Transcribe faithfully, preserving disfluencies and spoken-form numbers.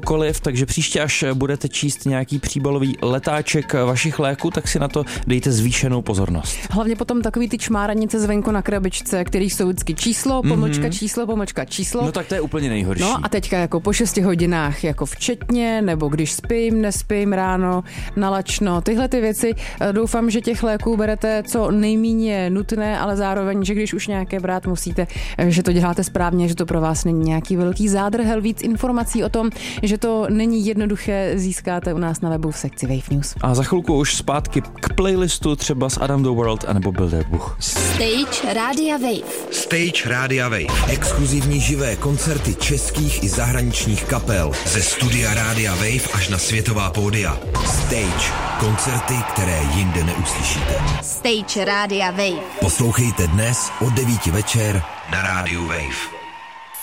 cokoliv, takže příště, až budete číst nějaký příbalový letáček vašich léků, tak si na to dejte zvýšenou pozornost. Hlavně potom takový ty čmáranice zvenku na krabičce, kterých jsou vždycky číslo, pomlčka, číslo, pomlčka, číslo. No tak to je úplně nejhorší. No a teďka jako po šesti hodinách jako včetně, nebo když spím, nespím ráno, nalačno, tyhle ty věci. Doufám, že těch léků berete co nejméně nutné, ale zároveň, že když už nějaké brát musíte, že to děláte správně, že to pro vás není nějaký velký zádrhel. Víc informací o tom, že to není jednoduché, získáte u nás na webu v sekci Wave News. A za chvilku už zpátky k playlistu třeba s Adam the World anebo Bilderbuch. Stage Rádia Wave. Stage Rádia Wave. Exkluzivní živé koncerty českých i zahraničních kapel ze studia Rádia Wave až na světová pódia. Stage. Koncerty, které jinde neuslyšíte. Stage Rádia Wave. Poslouchejte dnes od devíti večer na Rádiu Wave.